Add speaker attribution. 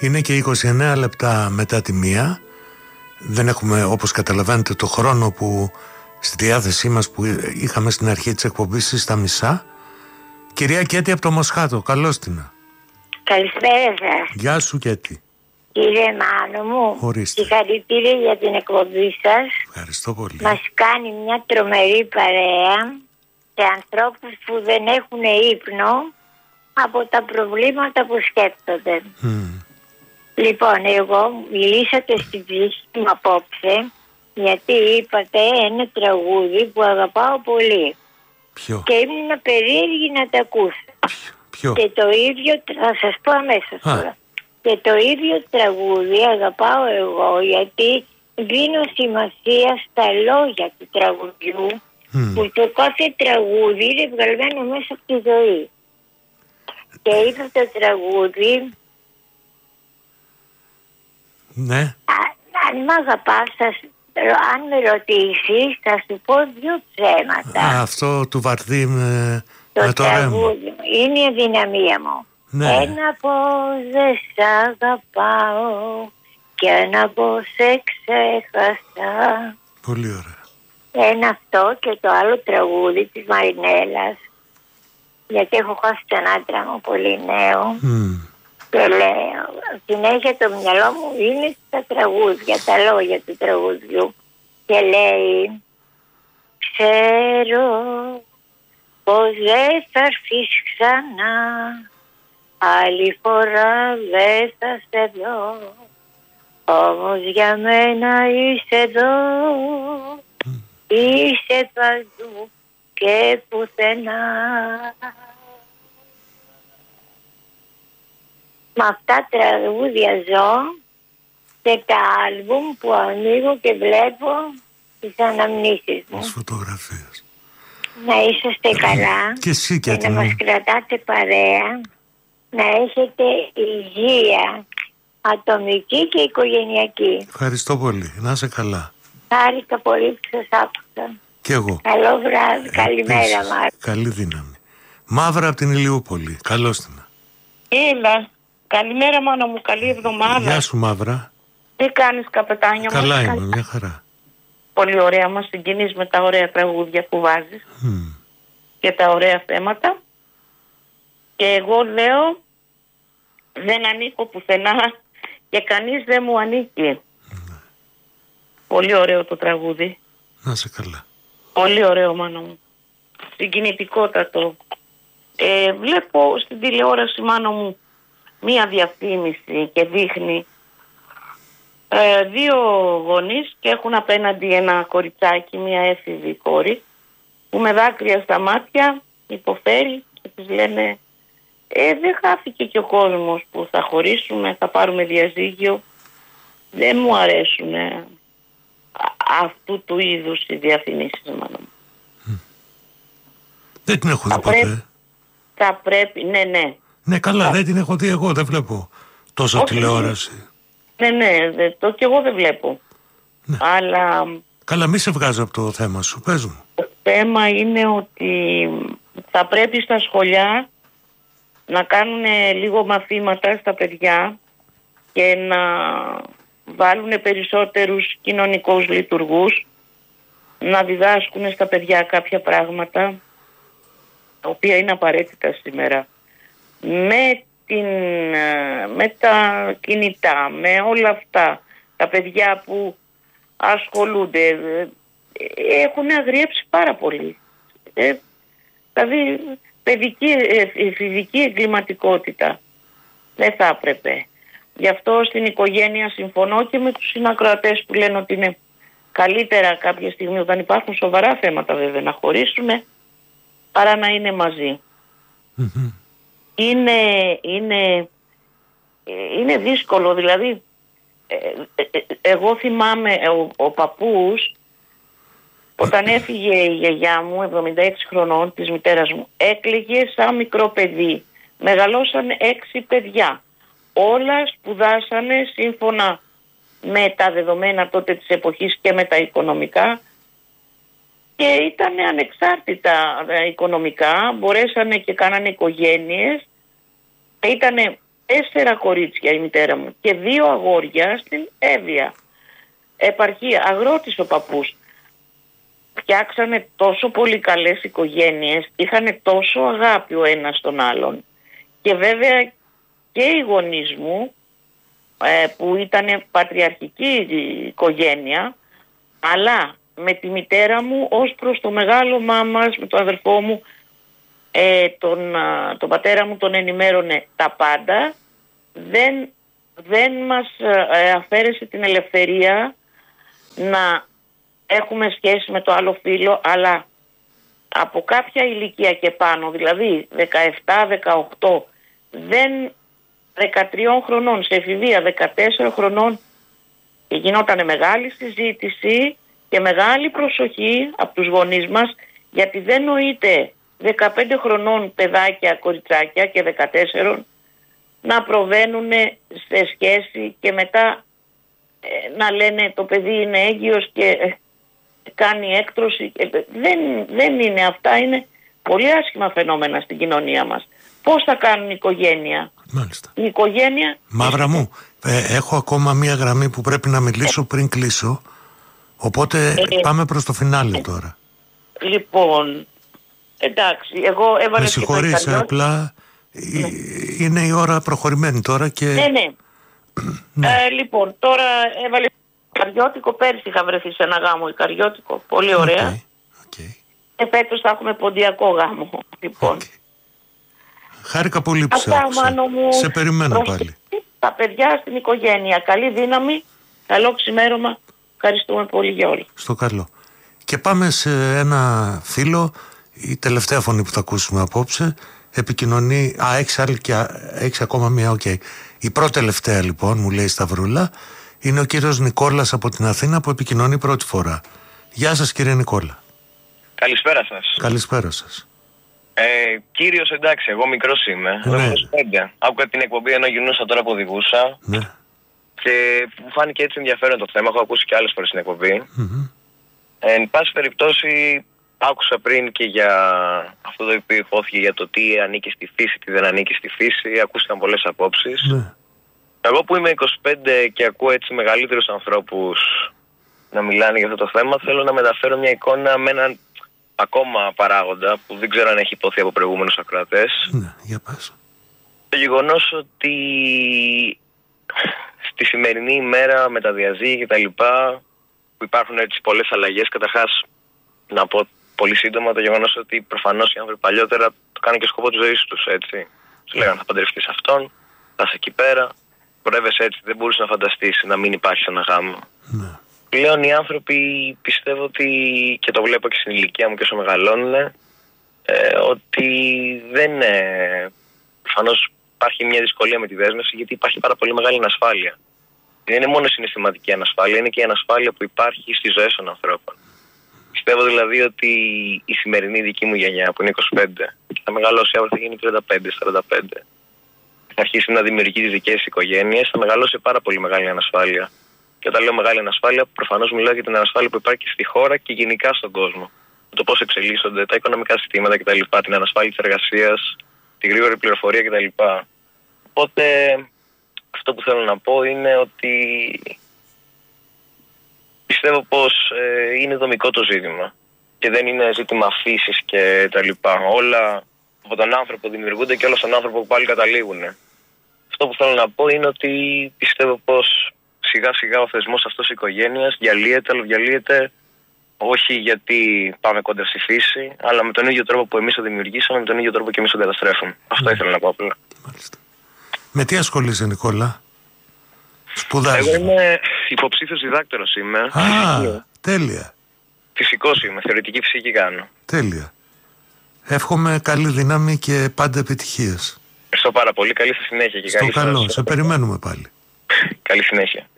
Speaker 1: Είναι και 29 λεπτά μετά τη 1. Δεν έχουμε, όπως καταλαβαίνετε, το χρόνο που στη διάθεσή μας που είχαμε στην αρχή της εκπομπής στα μισά. Κυρία Κέτη από το Μοσχάτο, καλώς την.
Speaker 2: Καλησπέρα σας.
Speaker 1: Γεια σου Κέτη.
Speaker 2: Κύριε Μάνο μου,
Speaker 1: ορίστε.
Speaker 2: Συγχαρητήρια για την εκπομπή σας.
Speaker 1: Ευχαριστώ πολύ.
Speaker 2: Μας κάνει μια τρομερή παρέα σε ανθρώπους που δεν έχουν ύπνο από τα προβλήματα που σκέφτονται. Λοιπόν, εγώ μιλήσατε στην ψυχή μου απόψε, γιατί είπατε ένα τραγούδι που αγαπάω πολύ.
Speaker 1: Ποιο?
Speaker 2: Και ήμουν περίεργη να τα ακούσω.
Speaker 1: Ποιο?
Speaker 2: Και το ίδιο, θα σας πω αμέσως τώρα. Και το ίδιο τραγούδι αγαπάω εγώ, γιατί δίνω σημασία στα λόγια του τραγουδιού, που το κάθε τραγούδι είναι βγαλμένο μέσα από τη ζωή. Και είπε το τραγούδι,
Speaker 1: ναι.
Speaker 2: Αν μ' αγαπάς, αν με ρωτήσεις, θα σου πω 2 ψέματα.
Speaker 1: Αυτό του Βαρδί με
Speaker 2: το
Speaker 1: το ρέμο.
Speaker 2: τραγούδι είναι η αδυναμία μου.
Speaker 1: Ναι.
Speaker 2: Ένα πως δεν σ' αγαπάω και ένα πως σε ξέχασα.
Speaker 1: Πολύ ωραία.
Speaker 2: Ένα αυτό, και το άλλο τραγούδι της Μαρινέλας, γιατί έχω χάσει τον άντρα μου πολύ νέο. Και λέω, συνέχεια το μυαλό μου είναι στα τραγούδια, τα λόγια του τραγουδιού. Και λέει, ξέρω πως δεν θα έρθεις ξανά, άλλη φορά δεν θα σε δω, όμως για μένα είσαι εδώ, είσαι παντού και πουθενά. Με αυτά τραγούδια ζω, και τα άλμπουμ που ανοίγω και βλέπω τις αναμνήσεις μου.
Speaker 1: Τις φωτογραφίες.
Speaker 2: Να είσαστε καλά
Speaker 1: και εσύ,
Speaker 2: και να μας κρατάτε παρέα, να έχετε υγεία ατομική και οικογενειακή.
Speaker 1: Ευχαριστώ πολύ, να είσαι καλά.
Speaker 2: Χάρηκα πολύ που σας άκουσα.
Speaker 1: Κι εγώ.
Speaker 2: Καλό βράδυ, καλημέρα Μάρκο.
Speaker 1: Καλή δύναμη. Μαύρα από την Ηλιούπολη, καλώς την.
Speaker 3: Έλα, καλημέρα μόνο μου, καλή εβδομάδα.
Speaker 1: Γεια σου Μαύρα.
Speaker 3: Τι κάνεις καπετάνιο?
Speaker 1: Καλά είμαι, μια χαρά.
Speaker 3: Πολύ ωραία, μας συγκινείς με τα ωραία τραγούδια που βάζεις και τα ωραία θέματα. Και εγώ λέω, δεν ανήκω πουθενά και κανείς δεν μου ανήκει. Πολύ ωραίο το τραγούδι.
Speaker 1: Να είσαι καλά.
Speaker 3: Πολύ ωραίο Μάνο μου. Συγκινητικότατο. Βλέπω στην τηλεόραση Μάνο μου μία διαφήμιση και δείχνει 2 γονείς και έχουν απέναντι ένα κοριτσάκι, μία έφηβη κόρη, που με δάκρυα στα μάτια υποφέρει και της λένε δεν χάθηκε και ο κόσμος που θα χωρίσουμε, θα πάρουμε διαζύγιο. Δεν μου αρέσουν αυτού του είδους οι διαφημίσεις μάλλον.
Speaker 1: Δεν την έχω δει ποτέ.
Speaker 3: Θα πρέπει, ναι.
Speaker 1: Ναι καλά, δεν την έχω δει εγώ, δεν βλέπω τόσο τηλεόραση.
Speaker 3: Ναι, το κι εγώ δεν βλέπω.
Speaker 1: Ναι.
Speaker 3: Αλλά...
Speaker 1: Καλά, μη σε βγάζω από το θέμα σου, πες μου.
Speaker 3: Το θέμα είναι ότι θα πρέπει στα σχολιά να κάνουν λίγο μαθήματα στα παιδιά και να βάλουν περισσότερους κοινωνικούς λειτουργούς, να διδάσκουν στα παιδιά κάποια πράγματα τα οποία είναι απαραίτητα σήμερα. Με τα κινητά, με όλα αυτά, τα παιδιά που ασχολούνται έχουν αγριέψει πάρα πολύ. Δηλαδή εφηβική εγκληματικότητα δεν θα έπρεπε. Γι' αυτό στην οικογένεια συμφωνώ και με τους συνακροατές που λένε ότι είναι καλύτερα κάποια στιγμή, όταν υπάρχουν σοβαρά θέματα βέβαια, να χωρίσουν παρά να είναι μαζί. Είναι δύσκολο, δηλαδή εγώ θυμάμαι ο παππούς όταν έφυγε η γιαγιά μου 76 χρονών της μητέρας μου, έκλαιγε σαν μικρό παιδί. Μεγαλώσαν 6 παιδιά, όλα σπουδάσανε σύμφωνα με τα δεδομένα τότε της εποχής και με τα οικονομικά και ήταν ανεξάρτητα οικονομικά, μπορέσανε και κάνανε οικογένειες, ήτανε 4 κορίτσια η μητέρα μου και 2 αγόρια στην Εύβοια. Επαρχία, αγρότης ο παππούς. Φτιάξανε τόσο πολύ καλές οικογένειες, είχαν τόσο αγάπη ο ένας τον άλλον. Και βέβαια και οι γονείς μου, που ήταν πατριαρχική οικογένεια, αλλά με τη μητέρα μου ως προς το μεγάλο μάμας, με τον αδερφό μου, τον πατέρα μου τον ενημέρωνε τα πάντα. Δεν μας αφαίρεσε την ελευθερία να έχουμε σχέση με το άλλο φίλο, αλλά από κάποια ηλικία και πάνω, δηλαδή 17-18, 13 χρονών, σε εφηβεία 14 χρονών, γινόταν μεγάλη συζήτηση και μεγάλη προσοχή από τους γονείς μας, γιατί δεν νοείται 15 χρονών παιδάκια, κοριτσάκια και 14 να προβαίνουν σε σχέση και μετά να λένε το παιδί είναι έγκυος και κάνει έκτρωση. Δεν είναι αυτά, είναι πολύ άσχημα φαινόμενα στην κοινωνία μας. Πώς θα κάνουν οικογένεια?
Speaker 1: Μάλιστα.
Speaker 3: Η οικογένεια...
Speaker 1: Μαύρα μου, έχω ακόμα μία γραμμή που πρέπει να μιλήσω πριν κλείσω, οπότε πάμε προς το φινάλε τώρα.
Speaker 3: Λοιπόν, εντάξει, εγώ έβαλα...
Speaker 1: Με συγχωρείς, απλά είναι η ώρα προχωρημένη τώρα και...
Speaker 3: Ναι. Λοιπόν, τώρα έβαλε Ικαριώτικο. Πέρσι είχα βρεθεί σε ένα γάμο Ικαριώτικο. Πολύ ωραία.
Speaker 1: Okay.
Speaker 3: Φέτος θα έχουμε ποντιακό γάμο. Λοιπόν.
Speaker 1: Χάρηκα πολύ που σε άκουσα. Σε περιμένω πάλι.
Speaker 3: Τα παιδιά στην οικογένεια. Καλή δύναμη. Καλό ξημέρωμα. Ευχαριστούμε πολύ για όλοι.
Speaker 1: Στο καλό. Και πάμε σε ένα φίλο. Η τελευταία φωνή που θα ακούσουμε απόψε επικοινωνεί. Έχεις ακόμα μία, Η πρώτη τελευταία λοιπόν, μου λέει η Σταυρούλα, είναι ο κύριος Νικόλας από την Αθήνα που επικοινωνεί πρώτη φορά. Γεια σας κύριε Νικόλα.
Speaker 4: Καλησπέρα σας.
Speaker 1: Καλησπέρα σας.
Speaker 4: Κύριος, εντάξει, εγώ μικρός είμαι.
Speaker 1: Ναι.
Speaker 4: Άκουγα την εκπομπή ενώ γινούσα τώρα που οδηγούσα.
Speaker 1: Ναι.
Speaker 4: Και μου φάνηκε έτσι ενδιαφέρον το θέμα. Έχω ακούσει και άλλες φορές την εκπομπή. Εν πάση περιπτώσει, άκουσα πριν και για αυτό το οποίο υπόθηκε για το τι ανήκει στη φύση, τι δεν ανήκει στη φύση. Ακούστηκαν πολλές απόψεις.
Speaker 1: Ναι.
Speaker 4: Εγώ που είμαι 25 και ακούω έτσι μεγαλύτερους ανθρώπους να μιλάνε για αυτό το θέμα, θέλω να μεταφέρω μια εικόνα με έναν ακόμα παράγοντα που δεν ξέρω αν έχει υποθεί από προηγούμενους ακροατές.
Speaker 1: Ναι, για πες.
Speaker 4: Το γεγονός ότι στη σημερινή ημέρα με τα διαζύγια και τα λοιπά, που υπάρχουν έτσι πολλές αλλαγές, καταρχάς να πω πολύ σύντομα το γεγονός ότι προφανώς οι άνθρωποι παλιότερα το κάνουν και σκοπό της ζωής τους, έτσι. Τους λέγανε θα παντρευτείς αυτόν, θα είσαι εκεί πέρα, πορεύεσαι έτσι, δεν μπορείς να φανταστείς να μην υπάρχει ένα γάμο.
Speaker 1: Ναι.
Speaker 4: Πλέον οι άνθρωποι πιστεύω ότι, και το βλέπω και στην ηλικία μου και όσο μεγαλώνουν, ότι δεν προφανώς υπάρχει μια δυσκολία με τη δέσμευση, γιατί υπάρχει πάρα πολύ μεγάλη ανασφάλεια. Δεν είναι μόνο συναισθηματική ανασφάλεια, είναι και η ανασφάλεια που υπάρχει στις ζωές των ανθρώπων. Πιστεύω δηλαδή ότι η σημερινή δική μου γενιά που είναι 25 και θα μεγαλώσει αύριο, θα γίνει 35-45, θα αρχίσει να δημιουργεί τις δικές της οικογένειες, θα μεγαλώσει πάρα πολύ μεγάλη ανασφάλεια. Και όταν λέω μεγάλη ανασφάλεια, προφανώς μιλάω για την ανασφάλεια που υπάρχει στη χώρα και γενικά στον κόσμο. Το πώς εξελίσσονται τα οικονομικά συστήματα κτλ., την ανασφάλεια της εργασίας, τη γρήγορη πληροφορία κτλ. Οπότε αυτό που θέλω να πω είναι ότι πιστεύω πως είναι δομικό το ζήτημα και δεν είναι ζήτημα φύσης και τα λοιπά. Όλα από τον άνθρωπο δημιουργούνται και όλα στον άνθρωπο που πάλι καταλήγουν. Αυτό που θέλω να πω είναι ότι πιστεύω πως σιγά σιγά ο θεσμός αυτός της οικογένειας διαλύεται, αλλά διαλύεται όχι γιατί πάμε κόντρα στη φύση, αλλά με τον ίδιο τρόπο που εμείς το δημιουργήσαμε, με τον ίδιο τρόπο και εμείς το καταστρέφουμε. Αυτό ήθελα να πω απλά.
Speaker 1: Μάλιστα. Με τι ασχολείσαι, Νικόλα? Σπουδάζεις?
Speaker 4: Εγώ είμαι υποψήφιος διδάκτορας είμαι.
Speaker 1: Τέλεια.
Speaker 4: Φυσικός είμαι, θεωρητική φυσική κάνω.
Speaker 1: Τέλεια. Εύχομαι καλή δύναμη και πάντα επιτυχίες.
Speaker 4: Ευχαριστώ πάρα πολύ, καλή σας συνέχεια και
Speaker 1: στο
Speaker 4: καλή
Speaker 1: καλό,
Speaker 4: σας...
Speaker 1: σε περιμένουμε πάλι.
Speaker 4: Καλή συνέχεια.